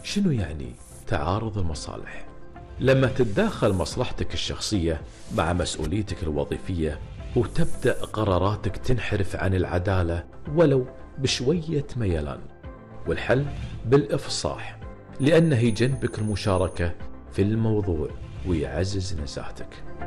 شنو يعني تعارض المصالح؟ لما تتداخل مصلحتك الشخصية مع مسؤوليتك الوظيفية وتبدأ قراراتك تنحرف عن العدالة ولو بشوية ميلان. والحل بالإفصاح، لأنه يجنبك المشاركة في الموضوع ويعزز نزاهتك.